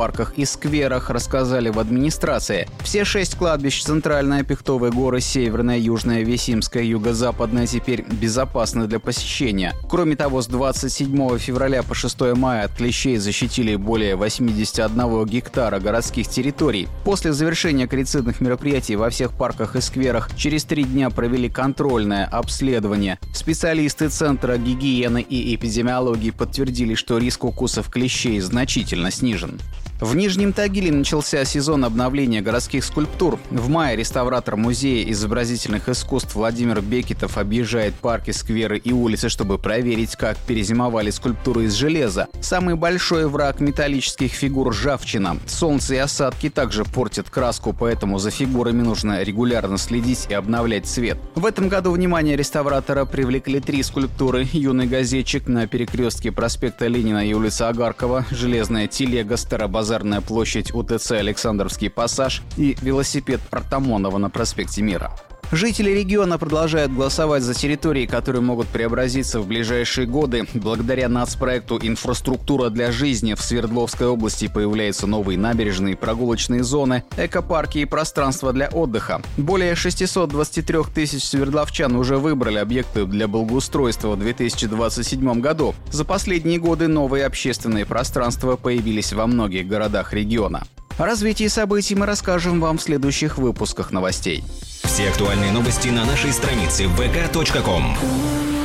парках и скверах, рассказали в администрации. Все 6 кладбищ — Центральная, Пихтовые горы, Северная, Южная, Весимская, Юго-Западная — теперь безопасны для посещения. Кроме того, с 27 февраля по 6 мая от клещей защитили более 81 гектара городских территорий. После завершения акарицидных мероприятий во всех парках и скверах через 3 дня провели контрольное обследование. Специалисты Центра гигиены и эпидемиологии подтвердили, что риск укусов клещей значительно снижен. В Нижнем Тагиле начался сезон обновления городских скульптур. В мае реставратор Музея изобразительных искусств Владимир Бекетов объезжает парки, скверы и улицы, чтобы проверить, как перезимовали скульптуры из железа. Самый большой враг металлических фигур — ржавчина. Солнце и осадки также портят краску, поэтому за фигурами нужно регулярно следить и обновлять цвет. В этом году внимание реставратора привлекли 3 скульптуры: юный газетчик на перекрестке проспекта Ленина и улицы Агаркова, железная телега, Старобазарная площадь, УТЦ Александровский пассаж и велосипед Артамонова на проспекте Мира. Жители региона продолжают голосовать за территории, которые могут преобразиться в ближайшие годы. Благодаря нацпроекту «Инфраструктура для жизни» в Свердловской области появляются новые набережные, прогулочные зоны, экопарки и пространства для отдыха. Более 623 тысяч свердловчан уже выбрали объекты для благоустройства в 2027 году. За последние годы новые общественные пространства появились во многих городах региона. О развитии событий мы расскажем вам в следующих выпусках новостей. Все актуальные новости на нашей странице vk.com.